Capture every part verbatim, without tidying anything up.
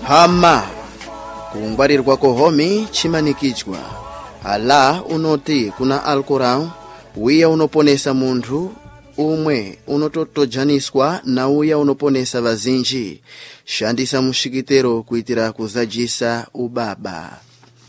hama kungwarirwa kohomi chimanikichwa ala unoti kuna Alcorão uya unoponesa munthu umwe unototojaniswa na uya unoponesa vazinji. Shandisa mushikitero kuitira kuzajisa ubaba.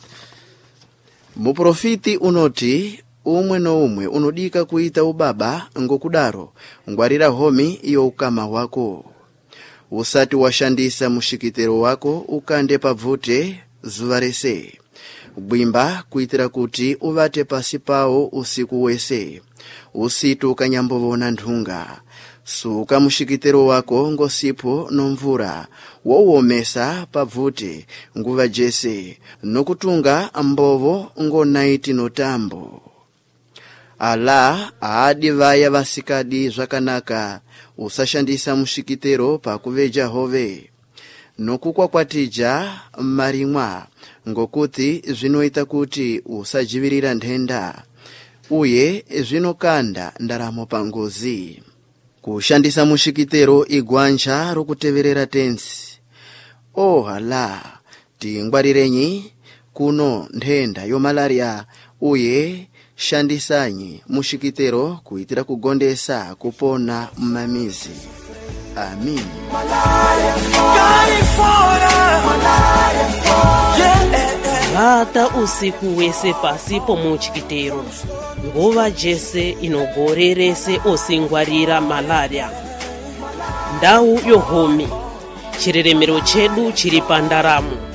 Muprofiti unoti umwe no umwe unodika kuita ubaba ngokudaro ngwarira homi iyo ukama wako. Usati washandisa mushikitero wako ukande pavute zuvarese. Bwimba kuitira kuti uvate pasi pao usiku wese. Usitu kanyambovona nthunga. Suka mushikitero wako ngosipo nomvura. Wowomesa pavute nguva jese. Nokutunga ambovo ngonaiti notambo. Ala aadi vaya vasikadi zvakanaka. Usashandisa mushikitero pakuveja hove. Nokukwakwatija marimwa ngokuti zvinoita kuti usajivirira ndenda. Uye zvinokanda ndaramo pangozi. Kushandisa mushikitero igwanja rokuteverera tensi. Oh hala, tingwarirenyi kuno ndenda yo malaria. Uye shandisanyi mushikitero kuitira kugondesa kupona mmamizi. Amin. Vata usiku wese pasipo muchikitero. Nguva jese inogorerese osingwarira malaria. Ndau yohomi. Chireremero chedu chiri pandaramo.